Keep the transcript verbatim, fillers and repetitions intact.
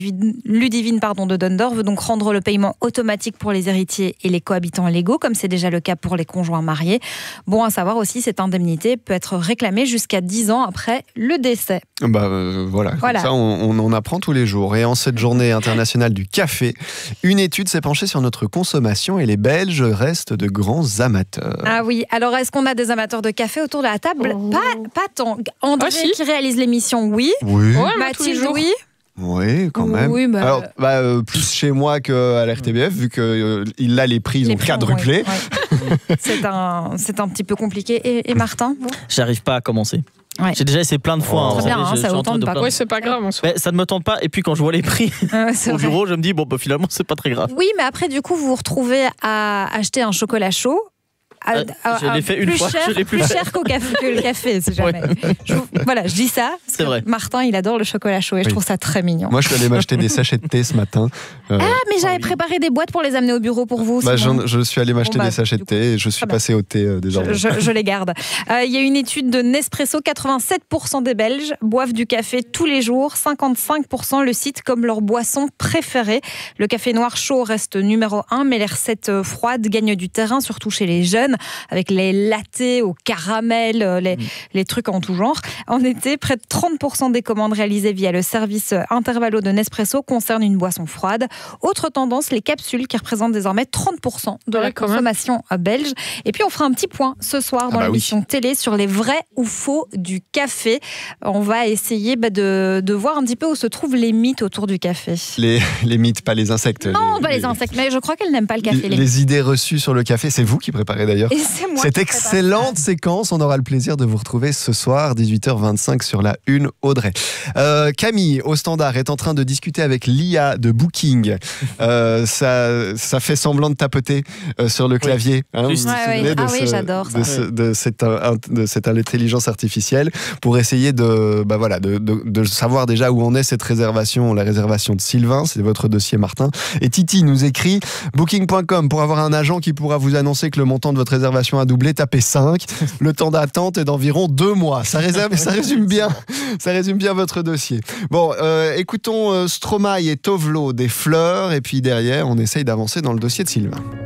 Ludivine pardon, de Dundor veut donc rendre le paiement automatique pour les héritiers et les cohabitants légaux, comme c'est déjà le cas pour les conjoints mariés. Bon à savoir aussi, cette indemnité peut être réclamée jusqu'à dix ans après le décès. Bah euh, voilà, voilà. Ça on, on en apprend tous les jours. Et en cette journée internationale du café, une étude s'est penchée sur notre consommation et les Belges restent de grands amateurs. Ah oui, alors est-ce qu'on a des amateurs de café autour de la table? oh. Pas, pas tant. André ah, si. qui réalise l'émission, oui. Oui. Ouais, Mathilde, oui. Oui, quand même. Oui, bah... Alors, bah, euh, plus chez moi qu'à l'R T B F, vu qu'il euh, a les prix, ils les ont quadruplé. Oui, oui. c'est, un, c'est un petit peu compliqué. Et, et Martin bon J'arrive pas à commencer. Ouais. J'ai déjà essayé plein de fois. Oh, hein, bien, hein, je, ça vous tente pas. Oui, c'est pas grave en soi. Mais ça ne me tente pas. Et puis quand je vois les prix euh, au vrai. bureau, je me dis, bon, bah, finalement, c'est pas très grave. Oui, mais après, du coup, vous vous retrouvez à acheter un chocolat chaud. À, euh, à, je l'ai fait une plus fois. Cher, je l'ai plus plus cher qu'au café, que le café, si jamais. Ouais. Je, voilà, je dis ça. Parce c'est que vrai. Martin, il adore le chocolat chaud et oui. je trouve ça très mignon. Moi, je suis allé m'acheter des sachets de thé ce matin. Euh, ah, mais j'avais préparé des boîtes pour les amener au bureau pour vous. Bah, je, je suis allé m'acheter bon, bah, des sachets de thé et je suis passé au thé euh, désormais. Je, je, je les garde. Il euh, y a une étude de Nespresso, quatre-vingt-sept pour cent des Belges boivent du café tous les jours, cinquante-cinq pour cent le citent comme leur boisson préférée. Le café noir chaud reste numéro un, mais les recettes froides gagnent du terrain, surtout chez les jeunes, avec les lattés au caramel, les, mmh. les trucs en tout genre. En été, près de trente pour cent des commandes réalisées via le service Intervallo de Nespresso concernent une boisson froide. Autre tendance, les capsules qui représentent désormais trente pour cent de ouais, la consommation même. belge. Et puis on fera un petit point ce soir dans ah bah l'émission oui. télé sur les vrais ou faux du café. On va essayer bah, de, de voir un petit peu où se trouvent les mythes autour du café. Les, les mythes, pas les insectes. Non, les, pas les, les insectes, mais je crois qu'elles n'aiment pas le café. Les, les, les idées reçues sur le café, c'est vous qui préparez d'ailleurs. Et c'est moi Cette excellente séquence, on aura le plaisir de vous retrouver ce soir, dix-huit heures vingt-cinq sur la une Audrey. Euh, Camille, au standard, est en train de discuter avec l'I A de Booking. Euh, ça, ça fait semblant de tapoter euh, sur le clavier. Oui. Hein, vous ouais, ouais. Ah ce, oui, j'adore ça. De, ce, de, cette, de cette intelligence artificielle pour essayer de, bah voilà, de, de, de savoir déjà où en est cette réservation, la réservation de Sylvain, c'est votre dossier Martin. Et Titi nous écrit booking point com pour avoir un agent qui pourra vous annoncer que le montant de votre réservation a doublé, tapez cinq. Le temps d'attente est d'environ deux mois. Ça résume, ça résume bien, ça résume bien votre dossier. Bon, euh, écoutons euh, Stromae et Tovlo des Fleurs et puis derrière, on essaye d'avancer dans le dossier de Sylvain.